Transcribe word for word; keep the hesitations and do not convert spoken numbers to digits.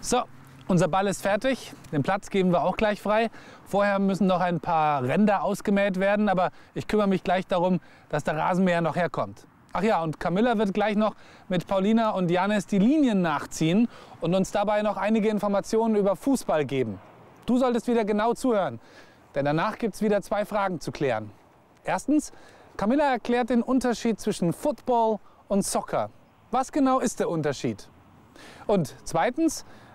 So, unser Ball ist fertig. Den Platz geben wir auch gleich frei. Vorher müssen noch ein paar Ränder ausgemäht werden, aber ich kümmere mich gleich darum, dass der Rasenmäher noch herkommt. Ach ja, und Camilla wird gleich noch mit Paulina und Janis die Linien nachziehen und uns dabei noch einige Informationen über Fußball geben. Du solltest wieder genau zuhören, denn danach gibt es wieder zwei Fragen zu klären. Erstens, Camilla erklärt den Unterschied zwischen Football und Soccer. Was genau ist der Unterschied? Und zweitens,